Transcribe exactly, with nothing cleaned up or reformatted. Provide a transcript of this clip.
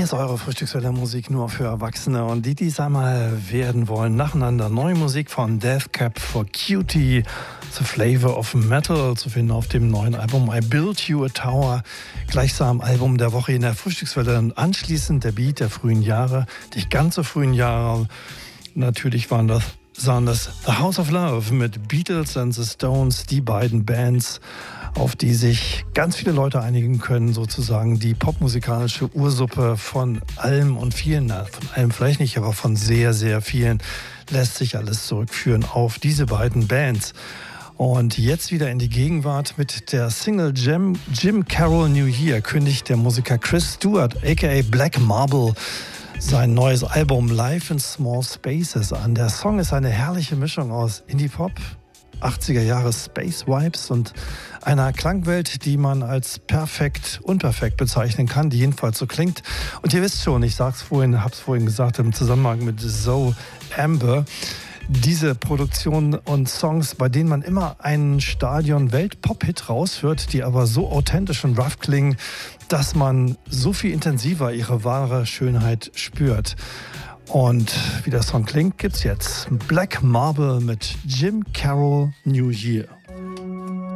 Hier ist eure Frühstückswetter-Musik nur für Erwachsene und die, die es einmal werden wollen, nacheinander. Neue Musik von Death Cab for Cutie, The Flavor of Metal, zu finden auf dem neuen Album I Built You a Tower, gleichsam Album der Woche in der Frühstückswelle. Und anschließend der Beat der frühen Jahre, die ganz so frühen Jahre. Natürlich waren das, sahen das The House of Love mit Beatles and the Stones, die beiden Bands, auf die sich ganz viele Leute einigen können, sozusagen die popmusikalische Ursuppe von allem und vielen, na, von allem vielleicht nicht, aber von sehr, sehr vielen lässt sich alles zurückführen auf diese beiden Bands. Und jetzt wieder in die Gegenwart mit der Single Jim, Jim Carroll New Year kündigt der Musiker Chris Stewart, aka Black Marble, sein neues Album Live in Small Spaces an. Der Song ist eine herrliche Mischung aus Indie-Pop, achtziger Jahre Space Vibes und einer Klangwelt, die man als perfekt, unperfekt bezeichnen kann, die jedenfalls so klingt. Und ihr wisst schon, ich sag's vorhin, hab's vorhin gesagt, im Zusammenhang mit Zoe Amber, diese Produktionen und Songs, bei denen man immer einen Stadion-Welt-Pop-Hit raushört, die aber so authentisch und rough klingen, dass man so viel intensiver ihre wahre Schönheit spürt. Und wie der Song klingt, gibt's jetzt Black Marble mit Jim Carroll New Year.